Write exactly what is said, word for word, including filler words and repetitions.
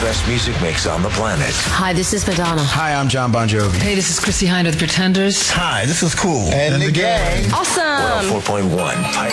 best music mix on the planet. Hi, this is Madonna. Hi, I'm John Bon Jovi. Hey, this is Chrissy Hynde of The Pretenders. Hi, this is Cool. And, and the gang. Awesome. one oh four point one